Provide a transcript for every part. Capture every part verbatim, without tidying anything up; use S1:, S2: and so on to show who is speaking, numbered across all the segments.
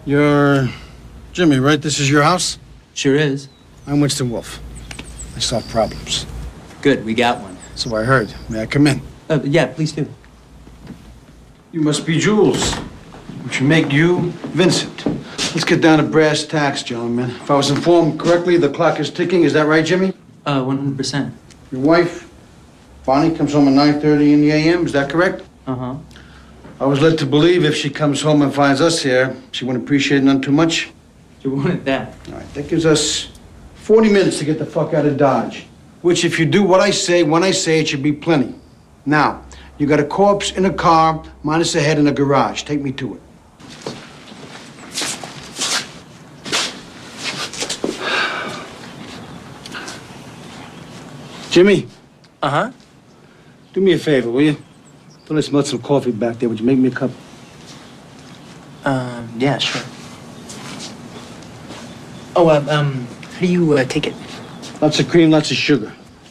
S1: You're Jimmy, right? This is your house?
S2: Sure is.
S1: I'm Winston Wolfe. I solve problems.
S2: Good, we got one.
S1: So I heard. May I come in?
S2: Uh, yeah, please do.
S1: You must be Jules, which would make you Vincent. Let's get down to brass tacks, gentlemen. If I was informed correctly, the clock is ticking. Is that right, Jimmy?
S2: Uh, one hundred percent.
S1: Your wife, Bonnie, comes home at nine thirty in the a m. Is that correct?
S2: Uh-huh.
S1: I was led to believe if she comes home and finds us here, she wouldn't appreciate none too much.
S2: You wanted that.
S1: All right, that gives us forty minutes to get the fuck out of Dodge. Which, if you do what I say, when I say it, should be plenty. Now, you got a corpse in a car, minus a head in a garage. Take me to it. Jimmy?
S2: Uh-huh.
S1: Do me a favor, will you? Thought I smelled some coffee back there. Would you make me a cup?
S2: Um, yeah, sure. Oh, uh, um, how do you, uh, take it?
S1: Lots of cream, lots of sugar.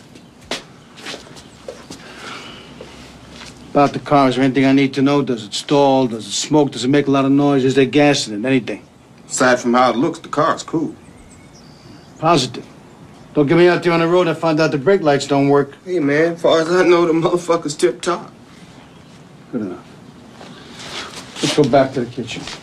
S1: About the car, is there anything I need to know? Does it stall? Does it smoke? Does it make a lot of noise? Is there gas in it? Anything?
S3: Aside from how it looks, the car's cool.
S1: Positive. Don't get me out there on the road and find out the brake lights don't work.
S3: Hey, man, as far as I know, the motherfucker's tip-top.
S1: Good enough. Let's go back to the kitchen.